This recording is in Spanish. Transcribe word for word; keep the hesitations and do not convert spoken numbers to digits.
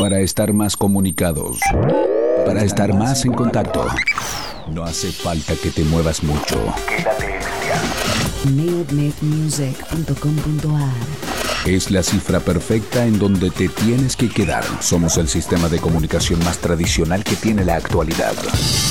Para estar más comunicados, para estar más en contacto, no hace falta que te muevas mucho. Quédate en línea. neo med music punto com punto a r Es la cifra perfecta en donde te tienes que quedar. Somos el sistema de comunicación más tradicional que tiene la actualidad.